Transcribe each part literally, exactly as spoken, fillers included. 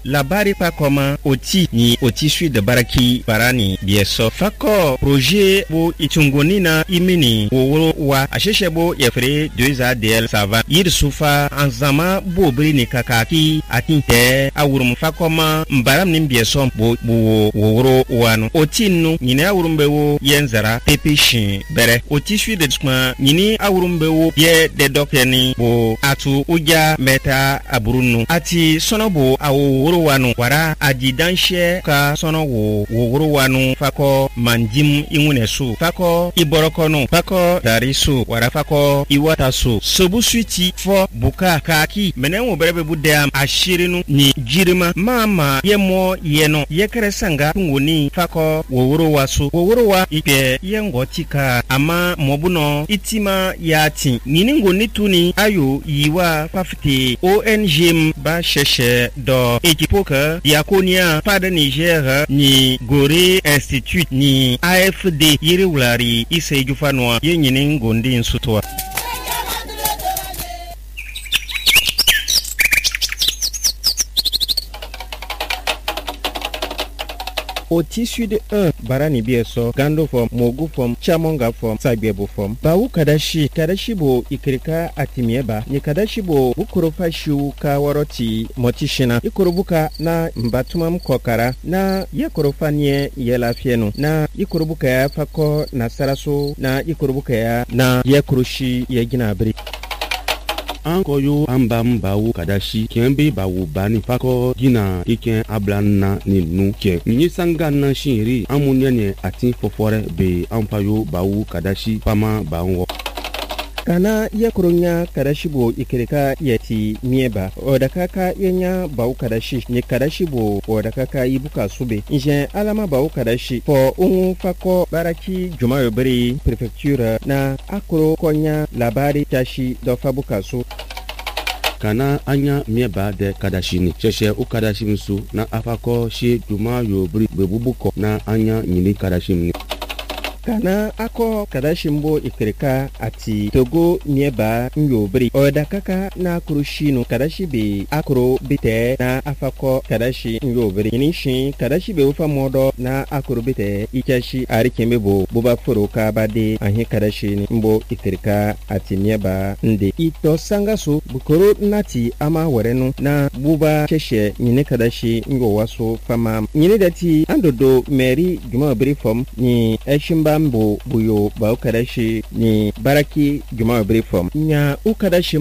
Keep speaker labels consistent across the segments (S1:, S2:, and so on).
S1: labari pa koma oti ni oti sui de baraki barani bieso fako projet bo itungonina imini woro wa asheshe bo yefre deux A D L sava yir sufa anzama bo bri ni kakaki atinte awurum fakoma mbaram nim bieso bo bo woro wanu oti nu nyina awurumbe wo yenzara pepeshin bere oti sui de skma nyini awurumbe wo ye de dokeni bo atu uja meta aburunu ati sonobo awo woro wanu wara ajidanshe ka sono wo woro wanu fako manjim ingunesu fako iborokono fako darisu wara fako iwatasu sobu switi fo buka kaki menenwo berebe budam ashirinu ni jirima mama yemo yeno yekresanga ngoni fako woro wasu woro wa ipe yengotika ama mobuno itima yati niningo nituni ayo yiwa pafite O N G ba sheshe do ekipoka diakonia pada Niger ni Gore Institute ni A F D yiri wulari ise jufanwa yenyine ngondi nsutwa au tissu de un barani bieso gando form mogu form chamonga form sagbebo form bawu kadashi kadashi bo ikrika atimieba ni kadashi bo bukorofa shu ka waroti motishina ikorobuka na mbatumam kokara na yakorofa nye yelafienu na ikorobuka ya fako na saraso na ikorobuka ya na yakoroshi yegina abri
S2: Anko yo ambam bawu kadashi kiembe bawu bani fako gina iken ablanna ni nu ke minyi sanga na shinri amunya ne atin fofore be ampayo bawu kadashi pama bawo
S1: kana yakoronya kadashibo ikirika yeti mieba odakaka yenya bawu kadashi ni kadashibo odakaka ibuka sube nje alama bawu kadashi fo ungu fako baraki jumayo beri prefecture na akoro konya labari tashi do fabuka su
S2: kana anya mieba de kadashini sheshe u kadashimsu na afako shi jumayo beri bebubuko na anya nyini kadashimni
S1: kana ako kadashimbo ikirika ati togo mieba nyobri odakaka na kurushinu kadashibe akuro bite na afako kadashi nyobri yinishin kadashibe ufa modo na akuro bite ikashi arikemebo buba furuka bade ahi kadashini mbo ikirika ati mieba nde ito sangaso bukoro nati ama warenu na buba sheshe nyine kadashi nyowaso fama nyine dati andodo meri jumabri fom ni eshimba mbo buyo ba ukadashi ni baraki juma brefom nya ukadashi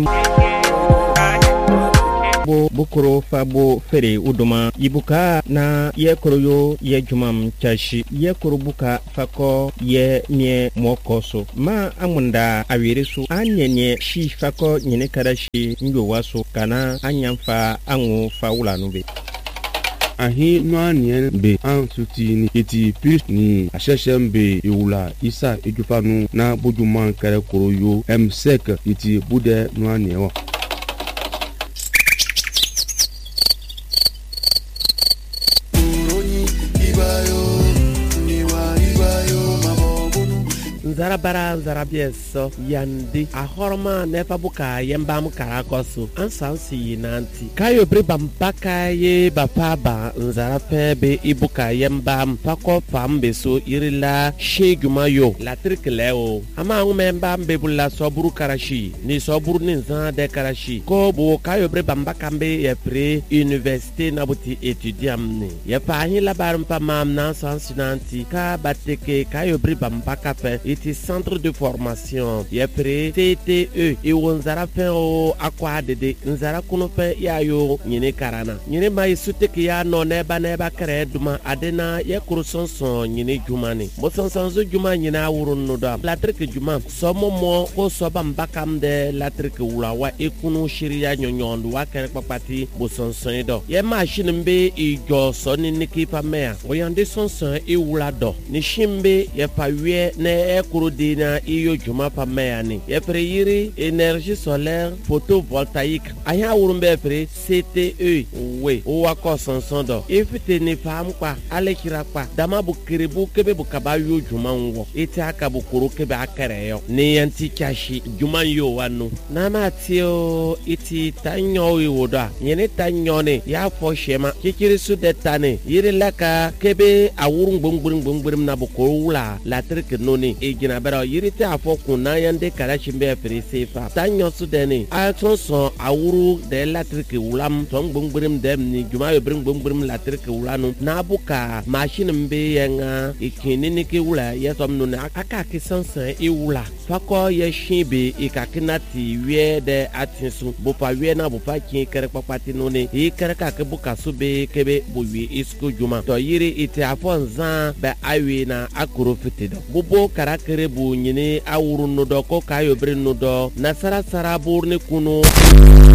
S1: bo bukoro fabo fere uduma ibuka na ye koroyo ye jumam chashi ye korobuka fako ye nye mokoso ma amunda awirisu anyenye shi fako nyine kadashi nyo waso kana anyamfa angu faula nube
S2: ahi noanien be an sutini iti plus ni asheshem be iwula isa ejufanu na bujuman kare koroyo msek iti bude noanien
S3: Nzara bara nzara bieso yandi a horma nefa buka yembam karakosu ansansi nanti kayo bre bambaka ye bapaba nzara pebe ibuka yembam pako fambe so irila sheguma yo la trikleo ama ngumemba mbebula soburu karashi ni soburu ni nzan de karashi ko bo kayo bre bambaka mbe ye pre université nabuti étudiant ni ye fa hin la barum pa mam nan sansi nanti ka bateke kayo bre bambaka fe centre de formation ye pre T T E e wonzara fe o akwa dede nzara kuno fe ya yo nyine karana nyine mai suteki ya no neba neba kare duma adena ye kurusonson nyine jumani mo sonson juma nyine awurun no da latrike juma somo mo ko soba mbakam de latrike wula wa ekunu shiriya nyonyondo wa kare papati bo sonson do ye machine mbe ijo soni niki pa mea o yande sonson e wula do ni shimbe ye pa wie ne e kuru dina iyo juma pa mayani ye pre yiri énergie solaire photovoltaïque aya wurumbe pre C T E we o wa ko sonson do ifite ni fam kwa ale kira kwa dama bu kiribu kebe bu kaba yo juma wo ite aka bu kuru kebe akere yo ni yanti kashi juma yo wanu na ma tio iti tanyo wi woda yene tanyo ne ya fo shema kikiri su de tane yiri laka kebe awurun gbongbon gbongbon na bu kuru la la trike noni e gina bera yiri te afo kuna yande kala chimbe fere sefa tanyo su de ne a tonso awuru de la trike wulam ton gbongbon dem ni juma yo bring gbongbon la trike wulanu na buka machine mbe yenga ikini ni ke wula yesom no na aka ke sansan e wula fako ye shibe ikakinati wie de atinsu bo pa wie na bo pa kin kere papati no ne e kere ka ke buka sube kebe bo wi isko juma to yiri ite afonza be awi na akoro fitido bobo karakere bu nyini awuru no do ko kayo bre no do na sara sara burne kuno